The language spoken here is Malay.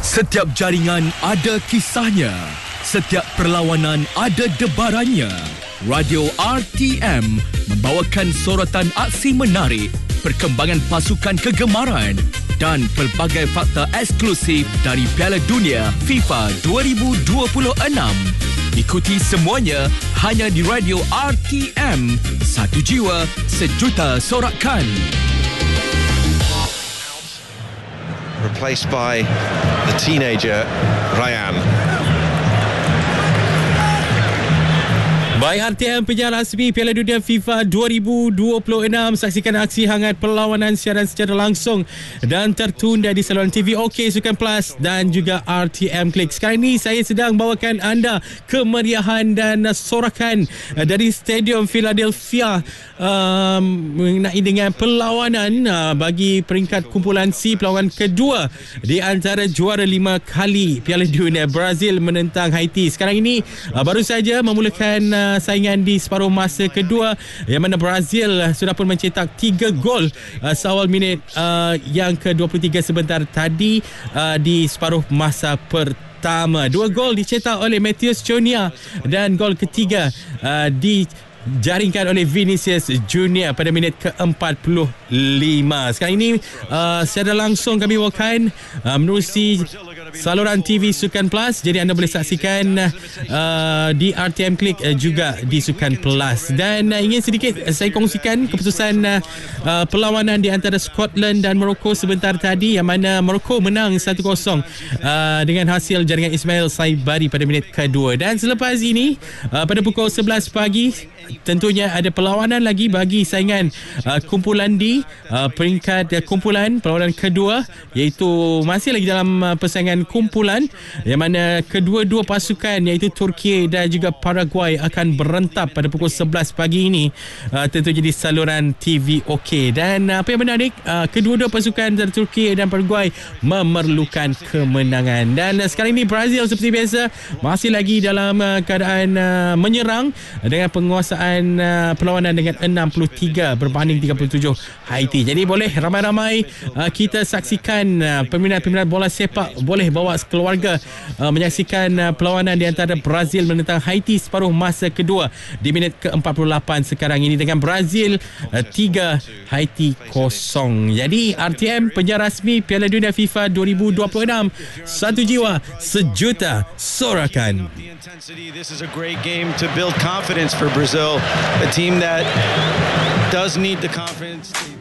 Setiap jaringan ada kisahnya. Setiap perlawanan ada debarannya. Radio RTM membawakan sorotan aksi menarik, perkembangan pasukan kegemaran dan pelbagai fakta eksklusif dari Piala Dunia FIFA 2026. Ikuti semuanya hanya di Radio RTM. Satu jiwa, sejuta sorakan. Replaced by the teenager Ryan. Baik, RTM penyiar rasmi Piala Dunia FIFA 2026. Saksikan aksi hangat perlawanan siaran secara langsung dan tertunda di saluran TV OK Sukan Plus dan juga RTM Klik. Sekarang ini saya sedang bawakan anda kemeriahan dan sorakan dari Stadium Philadelphia mengenai dengan perlawanan bagi peringkat kumpulan C, perlawanan kedua di antara juara 5 kali Piala Dunia Brazil menentang Haiti. Sekarang ini baru saja memulakan saingan di separuh masa kedua, yang mana Brazil sudah pun mencetak 3 gol seawal minit yang ke-23 sebentar tadi di separuh masa pertama. 2 gol dicetak oleh Matheus Cunha dan gol ketiga dijaringkan oleh Vinicius Junior pada minit ke-45. Sekarang ini secara langsung kami bawakan menerusi saluran TV Sukan Plus, jadi anda boleh saksikan di RTM Klik juga di Sukan Plus. Dan ingin sedikit saya kongsikan keputusan perlawanan di antara Scotland dan Morocco sebentar tadi, yang mana Morocco menang 1-0 dengan hasil jaringan Ismail Saibari pada minit kedua. Dan selepas ini pada pukul 11 pagi tentunya ada perlawanan lagi bagi saingan kumpulan D, peringkat kumpulan perlawanan kedua, iaitu masih lagi dalam persaingan kumpulan, yang mana kedua-dua pasukan iaitu Turki dan juga Paraguay akan berentap pada pukul 11 pagi ini, tentunya di saluran TV OK. Dan apa yang menarik, kedua-dua pasukan dari Turki dan Paraguay memerlukan kemenangan. Dan sekarang ini Brazil seperti biasa masih lagi dalam keadaan menyerang dengan penguasaan perlawanan dengan 63 berbanding 37 Haiti. Jadi boleh ramai-ramai kita saksikan peminat-peminat bola sepak boleh bawa keluarga menyaksikan perlawanan di antara Brazil menentang Haiti separuh masa kedua di minit ke-48 sekarang ini, dengan Brazil 3 Haiti 0. Jadi RTM penyiar rasmi Piala Dunia FIFA 2026, satu jiwa sejuta sorakan. This is a great game to build confidence for Brazil, a team that does need the confidence.